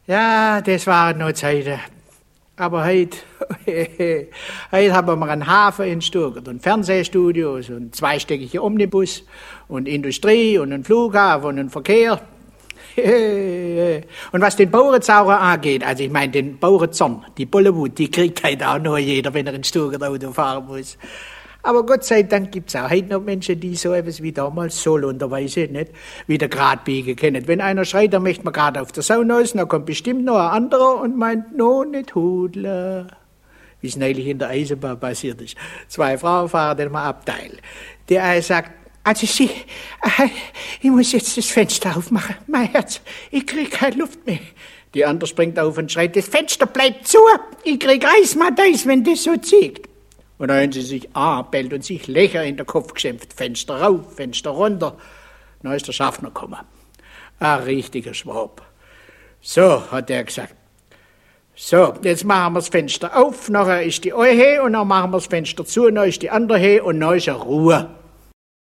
Ja, das waren noch Zeiten. Aber heute haben wir einen Hafen in Stuttgart und Fernsehstudios und zweistöckige Omnibus und Industrie und einen Flughafen und einen Verkehr. Und was den Bauernzauber angeht, also ich meine den Bauernzorn, die Bollywood, die kriegt halt auch nur jeder, wenn er in Stuttgart Auto fahren muss. Aber Gott sei Dank gibt's auch heute noch Menschen, die so etwas wie damals solonderweise nicht wieder grad biegen können. Wenn einer schreit, dann möchte man gerade auf der Sauna aus, dann kommt bestimmt noch ein anderer und meint, no, nicht hudler. Wie es neulich in der Eisenbahn passiert ist. 2 Frauen fahren den mal Abteil. Der eine sagt, also ich muss jetzt das Fenster aufmachen. Mein Herz, ich krieg keine Luft mehr. Die andere springt auf und schreit, das Fenster bleibt zu. Ich krieg Eismadeis, wenn das so zieht. Und dann haben sie sich anbellt und sich Löcher in den Kopf geschimpft. Fenster rauf, Fenster runter. Dann ist der Schaffner gekommen. Ein richtiger Schwab. So, hat er gesagt. So, jetzt machen wir das Fenster auf, nachher ist die eine und dann machen wir das Fenster zu, dann ist die andere und dann ist Ruhe.